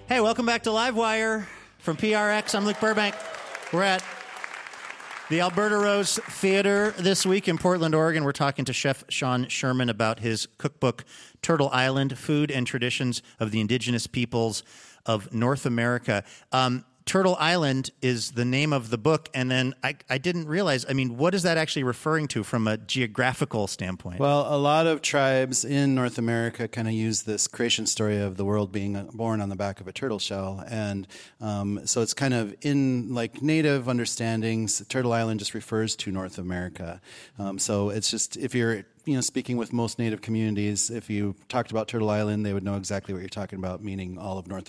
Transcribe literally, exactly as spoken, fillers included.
Hey, welcome back to Livewire from P R X. I'm Luke Burbank. We're at the Alberta Rose Theater this week in Portland, Oregon. We're talking to Chef Sean Sherman about his cookbook, Turtle Island, Food and Traditions of the Indigenous Peoples of North America. Um, Turtle Island is the name of the book, and then I, I didn't realize, I mean, what is that actually referring to from a geographical standpoint? Well, a lot of tribes in North America kind of use this creation story of the world being born on the back of a turtle shell, and um, so it's kind of in like native understandings, Turtle Island just refers to North America. Um, so it's just, if you're you know, speaking with most native communities, if you talked about Turtle Island, they would know exactly what you're talking about, meaning all of North